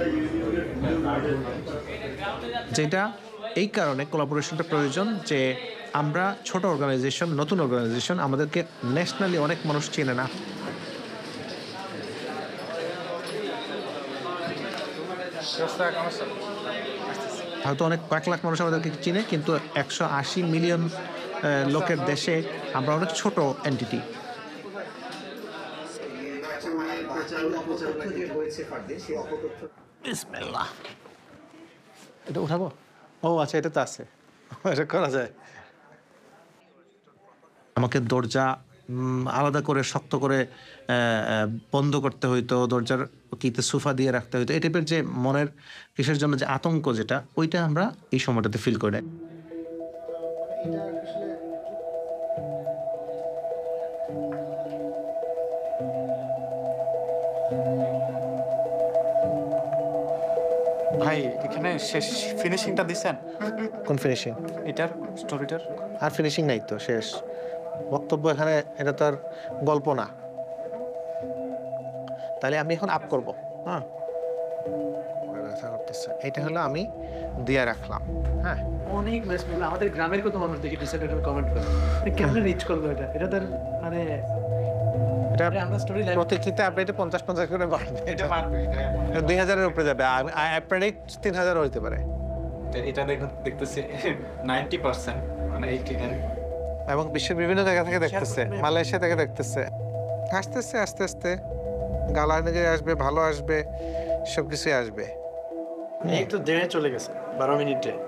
যেটা এই কারণে কোলাবোরেশনটা প্রয়োজন যে আমরা ছোট অর্গানাইজেশন, নতুন অর্গানাইজেশন, আমাদেরকে ন্যাশনালি অনেক মানুষ চেনে না। হয়তো অনেক কয়েক লাখ মানুষ আমাদেরকে চিনে, কিন্তু 180 মিলিয়ন লোকের দেশে আমরা অনেক ছোট এন্টিটি। এটা উঠাবো? ও আচ্ছা, এটা তো আছে, এটা করা যায়। আমাকে দরজা আলাদা করে শক্ত করে বন্ধ করতে হইতো, দরজার কিতে সোফা দিয়ে রাখতে হইতো। এই টাইপের যে মনের কিসের জন্য যে আতঙ্ক, যেটা ওইটা আমরা এই সময়টাতে ফিল করে। ভাই এখানে শেষ ফিনিশিংটা দিছেন? কোন ফিনিশিং? এটার স্টোরিটার আর ফিনিশিং নাই তো, শেষ বক্তব্য এখানে। এটা তো আর গল্প না। তাহলে আমি এখন আপ করবো। হ্যাঁ, ব্যথা করতেছে। এটা হলো আমি দিয়ে রাখলাম। হ্যাঁ, অনেক বেস্ট। আমাদের গ্রামের কত মানুষ দেখি ডিসেন্টের কমেন্ট করে, কেমনে রিচ করবো এটা? এটা তার মানে এটা আমরা স্টোরি লাইভ প্রতিটিতে আপডেটে 50-50 করে বাড়বে। এটা পারবে, 2000-এর উপরে যাবে। আই প্রেডিক্ট 3000 হইতে পারে। এটা দেখতেছি 90%, মানে 89। এবং বিশ্বের বিভিন্ন জায়গা থেকে দেখতেছে, মালয়েশিয়া থেকে দেখতেছে। আসতেছে আস্তে আস্তে গালা দিকে আসবে, ভালো আসবে, সব কিছুই আসবে। এই তো দেড়ে চলে গেছে 12 মিনিটে।